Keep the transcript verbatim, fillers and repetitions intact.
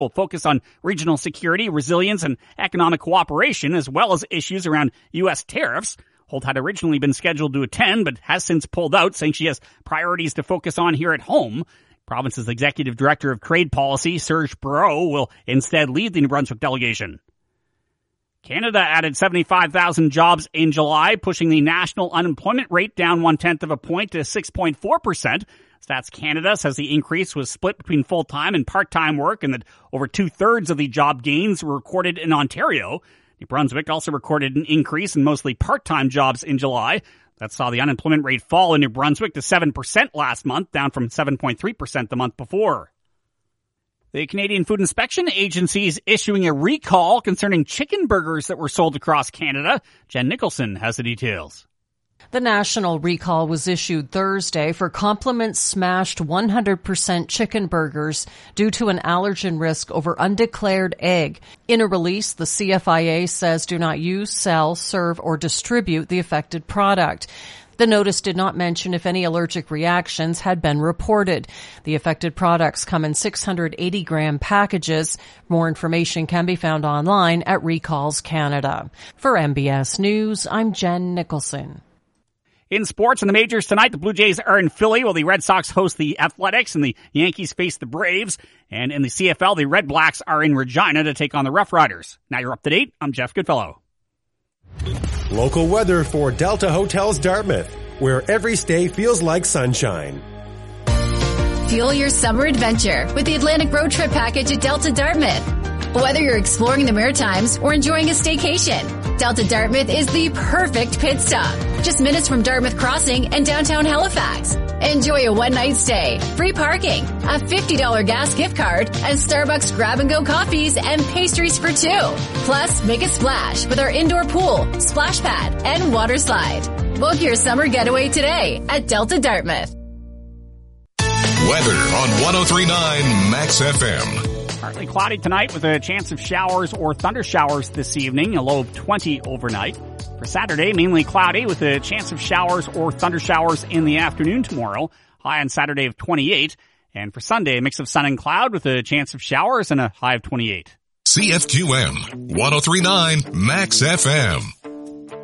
will focus on regional security, resilience, and economic cooperation, as well as issues around U S tariffs. Holt had originally been scheduled to attend, but has since pulled out, saying she has priorities to focus on here at home. Province's Executive Director of Trade Policy, Serge Barreau, will instead lead the New Brunswick delegation. Canada added seventy-five thousand jobs in July, pushing the national unemployment rate down one-tenth of a point to six point four percent. Stats Canada says the increase was split between full-time and part-time work, and that over two-thirds of the job gains were recorded in Ontario. New Brunswick also recorded an increase in mostly part-time jobs in July. That saw the unemployment rate fall in New Brunswick to seven percent last month, down from seven point three percent the month before. The Canadian Food Inspection Agency is issuing a recall concerning chicken burgers that were sold across Canada. Jen Nicholson has the details. The national recall was issued Thursday for Complement smashed one hundred percent chicken burgers due to an allergen risk over undeclared egg. In a release, the C F I A says do not use, sell, serve, or distribute the affected product. The notice did not mention if any allergic reactions had been reported. The affected products come in six hundred eighty gram packages. More information can be found online at Recalls Canada. For M B S News, I'm Jen Nicholson. In sports, in the majors tonight, the Blue Jays are in Philly while the Red Sox host the Athletics and the Yankees face the Braves. And in the C F L, the Red Blacks are in Regina to take on the Rough Riders. Now you're up to date. I'm Jeff Goodfellow. Local weather for Delta Hotels Dartmouth, where every stay feels like sunshine. Fuel your summer adventure with the Atlantic Road Trip Package at Delta Dartmouth. Whether you're exploring the Maritimes or enjoying a staycation, Delta Dartmouth is the perfect pit stop. Just minutes from Dartmouth Crossing and downtown Halifax. Enjoy a one-night stay, free parking, a fifty dollars gas gift card, and Starbucks grab-and-go coffees and pastries for two. Plus, make a splash with our indoor pool, splash pad, and water slide. Book your summer getaway today at Delta Dartmouth. Weather on one oh three point nine Max F M. Partly cloudy tonight with a chance of showers or thunder showers this evening, a low of twenty overnight. For Saturday, mainly cloudy with a chance of showers or thunder showers in the afternoon tomorrow, high on Saturday of twenty-eight. And for Sunday, a mix of sun and cloud with a chance of showers and a high of twenty-eight. C F Q M, one oh three point nine Max F M.